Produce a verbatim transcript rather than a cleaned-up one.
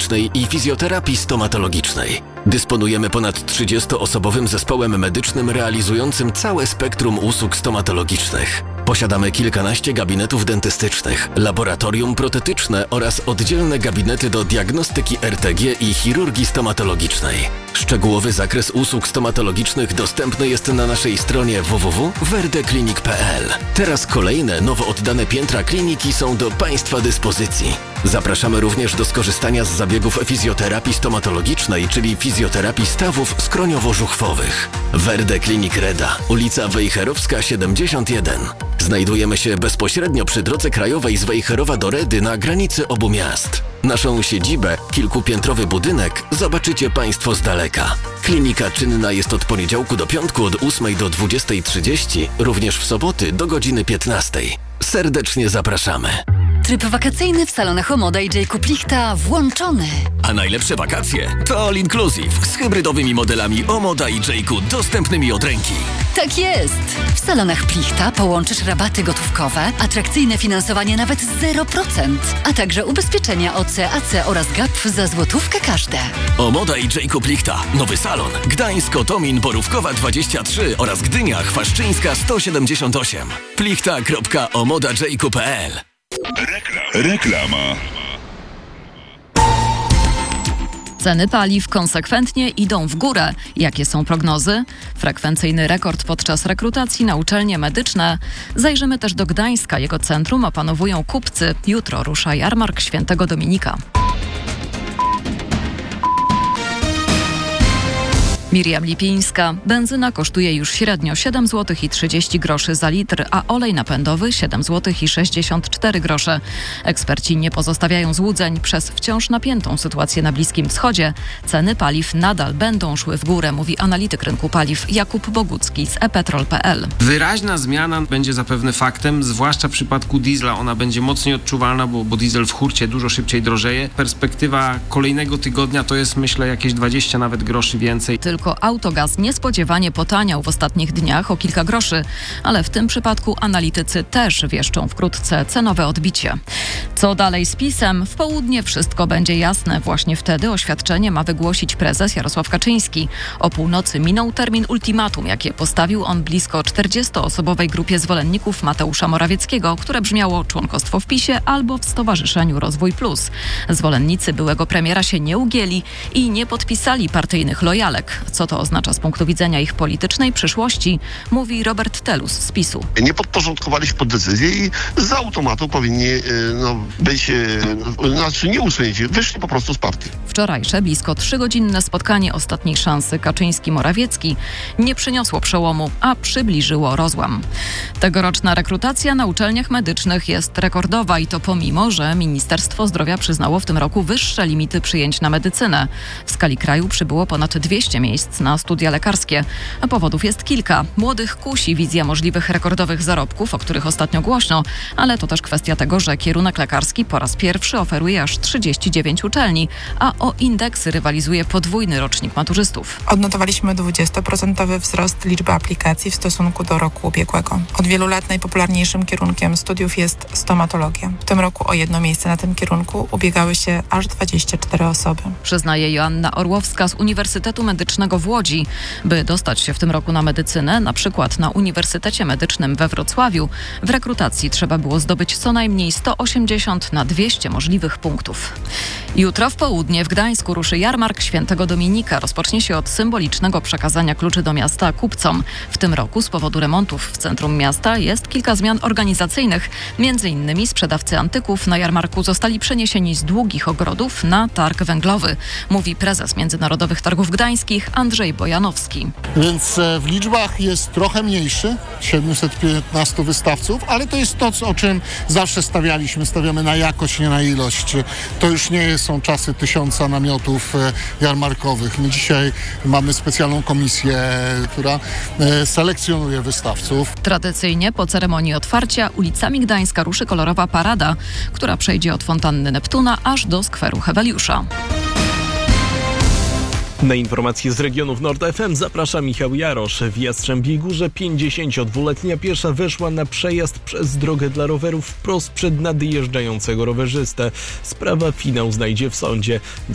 stomatologicznej i fizjoterapii stomatologicznej. Dysponujemy ponad trzydziestoosobowym zespołem medycznym realizującym całe spektrum usług stomatologicznych. Posiadamy kilkanaście gabinetów dentystycznych, laboratorium protetyczne oraz oddzielne gabinety do diagnostyki R T G i chirurgii stomatologicznej. Szczegółowy zakres usług stomatologicznych dostępny jest na naszej stronie w w w kropka werdeclinic kropka p l. Teraz kolejne, nowo oddane piętra kliniki są do Państwa dyspozycji. Zapraszamy również do skorzystania z zabiegów fizjoterapii stomatologicznej, czyli fizjoterapii stawów skroniowo-żuchwowych. Verde Clinic Reda, ulica Wejherowska siedemdziesiąt jeden. Znajdujemy się bezpośrednio przy drodze krajowej z Wejherowa do Redy na granicy obu miast. Naszą siedzibę, kilkupiętrowy budynek, zobaczycie Państwo z daleka. Klinika czynna jest od poniedziałku do piątku od ósmej do dwudziestej trzydzieści, również w soboty do godziny piętnastej. Serdecznie zapraszamy. Tryb wakacyjny w salonach Omoda i Jacob Lichta włączony. A najlepsze wakacje to All Inclusive z hybrydowymi modelami Omoda i Jacob dostępnymi od ręki. Tak jest! W salonach Plichta połączysz rabaty gotówkowe, atrakcyjne finansowanie nawet zero procent, a także ubezpieczenia O C, A C oraz G A P za złotówkę każde. Omoda i Jacob Lichta. Nowy salon. Gdańsk, Otomin, Borówkowa dwadzieścia trzy oraz Gdynia, Chwaszczyńska sto siedemdziesiąt osiem. plichta kropka omoda jacob kropka p l. Reklama. Ceny paliw konsekwentnie idą w górę. Jakie są prognozy? Frekwencyjny rekord podczas rekrutacji na uczelnie medyczne. Zajrzymy też do Gdańska. Jego centrum opanowują kupcy. Jutro rusza jarmark Świętego Dominika. Miriam Lipińska. Benzyna kosztuje już średnio siedem złotych i trzydzieści groszy za litr, a olej napędowy siedem złotych i sześćdziesiąt cztery grosze. Eksperci nie pozostawiają złudzeń. Przez wciąż napiętą sytuację na Bliskim Wschodzie ceny paliw nadal będą szły w górę, mówi analityk rynku paliw Jakub Bogucki z e petrol kropka p l. Wyraźna zmiana będzie zapewne faktem, zwłaszcza w przypadku diesla. Ona będzie mocniej odczuwalna, bo, bo diesel w hurcie dużo szybciej drożeje. Perspektywa kolejnego tygodnia to jest, myślę, jakieś dwadzieścia nawet groszy więcej. Tylko Autogaz niespodziewanie potaniał w ostatnich dniach o kilka groszy, ale w tym przypadku analitycy też wieszczą wkrótce cenowe odbicie. Co dalej z PiS-em? W południe wszystko będzie jasne. Właśnie wtedy oświadczenie ma wygłosić prezes Jarosław Kaczyński. O północy minął termin ultimatum, jakie postawił on blisko czterdziestoosobowej grupie zwolenników Mateusza Morawieckiego, które brzmiało członkostwo w PiS-ie albo w Stowarzyszeniu Rozwój Plus. Zwolennicy byłego premiera się nie ugięli i nie podpisali partyjnych lojalek. Co to oznacza z punktu widzenia ich politycznej przyszłości, mówi Robert Telus z PiS-u. Nie podporządkowali się pod decyzję i z automatu powinni no, być, no, znaczy nie usunięci, wyszli po prostu z partii. Wczorajsze blisko trzygodzinne spotkanie ostatniej szansy Kaczyński-Morawiecki nie przyniosło przełomu, a przybliżyło rozłam. Tegoroczna rekrutacja na uczelniach medycznych jest rekordowa i to pomimo, że Ministerstwo Zdrowia przyznało w tym roku wyższe limity przyjęć na medycynę. W skali kraju przybyło ponad dwieście miejsc na studia lekarskie. A powodów jest kilka. Młodych kusi wizja możliwych rekordowych zarobków, o których ostatnio głośno, ale to też kwestia tego, że kierunek lekarski po raz pierwszy oferuje aż trzydzieści dziewięć uczelni, a o indeksy rywalizuje podwójny rocznik maturzystów. Odnotowaliśmy dwudziestoprocentowy wzrost liczby aplikacji w stosunku do roku ubiegłego. Od wielu lat najpopularniejszym kierunkiem studiów jest stomatologia. W tym roku o jedno miejsce na tym kierunku ubiegały się aż dwadzieścia cztery osoby. Przyznaje Joanna Orłowska z Uniwersytetu Medycznego w Łodzi. By dostać się w tym roku na medycynę, na przykład na Uniwersytecie Medycznym we Wrocławiu, w rekrutacji trzeba było zdobyć co najmniej sto osiemdziesiąt na dwieście możliwych punktów. Jutro w południe w Gdańsku ruszy jarmark Świętego Dominika. Rozpocznie się od symbolicznego przekazania kluczy do miasta kupcom. W tym roku z powodu remontów w centrum miasta jest kilka zmian organizacyjnych. Między innymi sprzedawcy antyków na jarmarku zostali przeniesieni z długich ogrodów na targ węglowy, mówi prezes Międzynarodowych Targów Gdańskich Andrzej Bojanowski. Więc w liczbach jest trochę mniejszy, siedemset piętnaście wystawców, ale to jest to, o czym zawsze stawialiśmy. Stawiamy na jakość, nie na ilość. To już nie są czasy tysiąca namiotów jarmarkowych. My dzisiaj mamy specjalną komisję, która selekcjonuje wystawców. Tradycyjnie po ceremonii otwarcia ulicami Gdańska ruszy kolorowa parada, która przejdzie od fontanny Neptuna aż do skweru Heweliusza. Na informacje z regionów Nord F M zaprasza Michał Jarosz. W Jastrzębiej Górze pięćdziesięciodwuletnia piesza weszła na przejazd przez drogę dla rowerów wprost przed nadjeżdżającego rowerzystę. Sprawa finał znajdzie w sądzie.